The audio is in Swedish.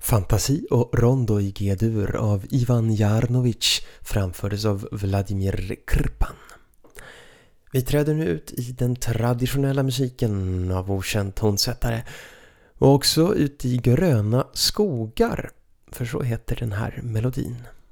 Fantasi och rondo i G-dur av Ivan Jarnovic framfördes av Vladimir Krpan. Vi träder nu ut i den traditionella musiken av okänd tonsättare och också ut i gröna skogar, för så heter den här melodin.